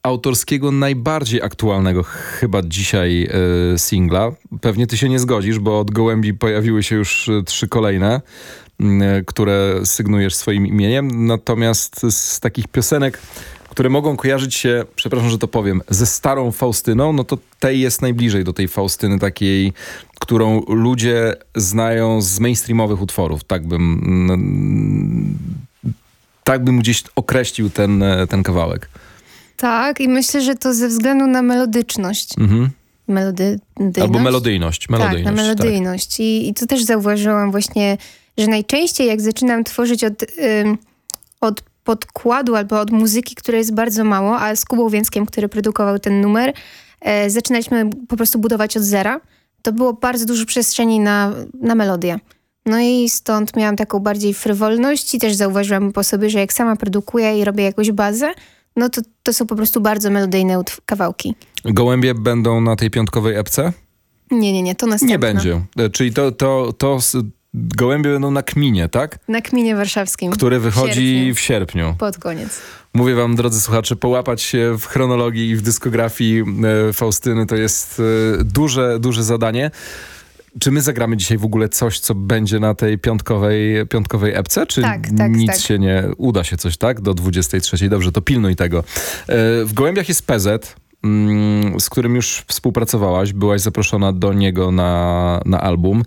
autorskiego, najbardziej aktualnego chyba dzisiaj singla. Pewnie ty się nie zgodzisz, bo od Gołębi pojawiły się już 3 kolejne, które sygnujesz swoim imieniem. Natomiast z takich piosenek, które mogą kojarzyć się, przepraszam, że to powiem, ze starą Faustyną, no to tej jest najbliżej do tej Faustyny takiej, którą ludzie znają z mainstreamowych utworów. Tak bym gdzieś określił ten kawałek. Tak, i myślę, że to ze względu na melodyczność. Albo melodyjność. Tak, na melodyjność. Tak. I to też zauważyłam właśnie, że najczęściej jak zaczynam tworzyć od podkładu albo od muzyki, której jest bardzo mało, a z Kubą Więckiem, który produkował ten numer, zaczynaliśmy po prostu budować od zera. To było bardzo dużo przestrzeni na melodię. No i stąd miałam taką bardziej frywolność i też zauważyłam po sobie, że jak sama produkuję i robię jakąś bazę, no to są po prostu bardzo melodyjne kawałki. Gołębie będą na tej piątkowej epce? Nie, to następne. Nie będzie. Czyli to Gołębie będą na Kminie, tak? Na Kminie warszawskim. Który wychodzi w sierpniu. Pod koniec. Mówię wam, drodzy słuchacze, połapać się w chronologii i w dyskografii Faustyny to jest duże zadanie. Czy my zagramy dzisiaj w ogóle coś, co będzie na tej piątkowej epce? Czy nic się nie... Uda się coś, tak? Do 23. Dobrze, to pilnuj tego. W Gołębiach jest PZ, z którym już współpracowałaś. Byłaś zaproszona do niego na album.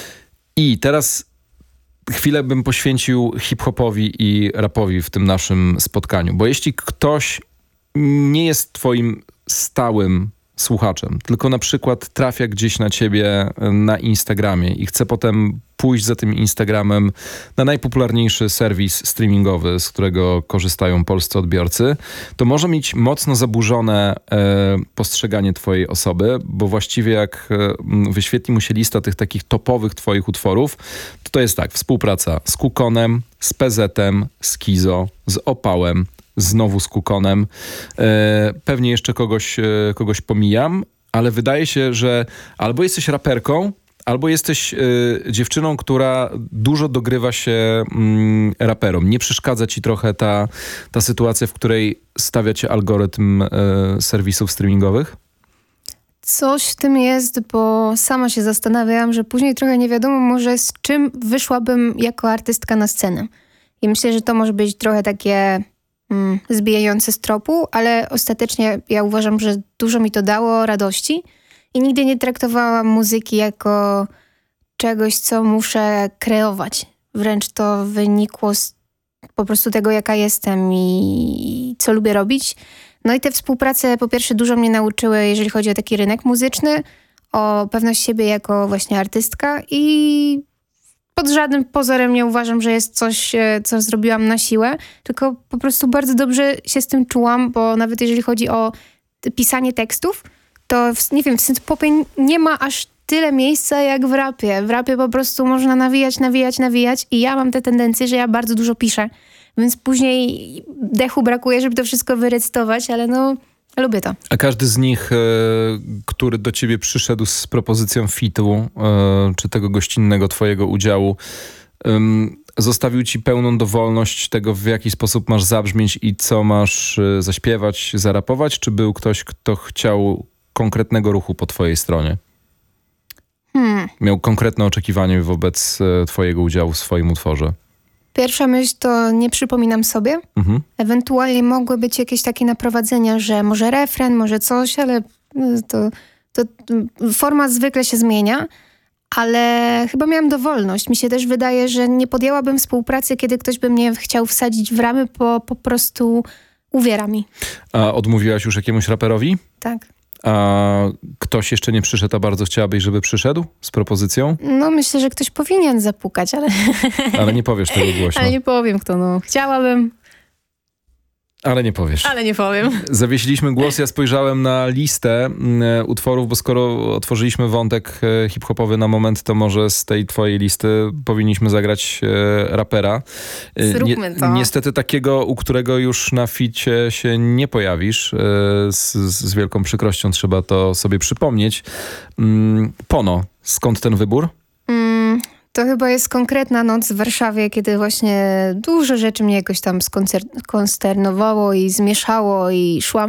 I teraz chwilę bym poświęcił hip-hopowi i rapowi w tym naszym spotkaniu. Bo jeśli ktoś nie jest twoim stałym słuchaczem, tylko na przykład trafia gdzieś na ciebie na Instagramie i chce potem pójść za tym Instagramem na najpopularniejszy serwis streamingowy, z którego korzystają polscy odbiorcy, to może mieć mocno zaburzone postrzeganie twojej osoby, bo właściwie jak wyświetli mu się lista tych takich topowych twoich utworów, to jest tak, współpraca z Kukonem, z PZ-em, z Kizo, z Opałem, znowu z Kukonem. Pewnie jeszcze kogoś pomijam, ale wydaje się, że albo jesteś raperką, albo jesteś dziewczyną, która dużo dogrywa się raperom. Nie przeszkadza ci trochę ta sytuacja, w której stawia cię algorytm serwisów streamingowych? Coś w tym jest, bo sama się zastanawiałam, że później trochę nie wiadomo może z czym wyszłabym jako artystka na scenę. I myślę, że to może być trochę takie zbijające z tropu, ale ostatecznie ja uważam, że dużo mi to dało radości i nigdy nie traktowałam muzyki jako czegoś, co muszę kreować. Wręcz to wynikło z po prostu tego, jaka jestem i co lubię robić. No i te współprace po pierwsze dużo mnie nauczyły, jeżeli chodzi o taki rynek muzyczny, o pewność siebie jako właśnie artystka i pod żadnym pozorem nie uważam, że jest coś, co zrobiłam na siłę, tylko po prostu bardzo dobrze się z tym czułam, bo nawet jeżeli chodzi o pisanie tekstów, to nie wiem, w synthpopie nie ma aż tyle miejsca jak w rapie. W rapie po prostu można nawijać i ja mam tę tendencję, że ja bardzo dużo piszę, więc później dechu brakuje, żeby to wszystko wyrecytować, ale no lubię to. A każdy z nich, który do ciebie przyszedł z propozycją featu, czy tego gościnnego twojego udziału, zostawił ci pełną dowolność tego, w jaki sposób masz zabrzmieć i co masz zaśpiewać, zarapować? Czy był ktoś, kto chciał konkretnego ruchu po twojej stronie? Miał konkretne oczekiwanie wobec twojego udziału w swoim utworze? Pierwsza myśl to nie przypominam sobie. Ewentualnie mogły być jakieś takie naprowadzenia, że może refren, może coś, ale to forma zwykle się zmienia. Ale chyba miałam dowolność. Mi się też wydaje, że nie podjęłabym współpracy, kiedy ktoś by mnie chciał wsadzić w ramy, bo po prostu uwiera mi. A odmówiłaś już jakiemuś raperowi? Tak. A ktoś jeszcze nie przyszedł, a bardzo chciałabyś, żeby przyszedł z propozycją? No myślę, że ktoś powinien zapukać, ale... Ale nie powiesz tego głośno. Ale nie powiem kto, no. Chciałabym. Ale nie powiesz. Ale nie powiem. Zawiesiliśmy głos, ja spojrzałem na listę utworów, bo skoro otworzyliśmy wątek hip-hopowy na moment, to może z tej twojej listy powinniśmy zagrać rapera. Zróbmy to. Niestety takiego, u którego już na ficie się nie pojawisz. Z wielką przykrością trzeba to sobie przypomnieć. Pono, skąd ten wybór? To chyba jest konkretna noc w Warszawie, kiedy właśnie dużo rzeczy mnie jakoś tam skonsternowało i zmieszało i szłam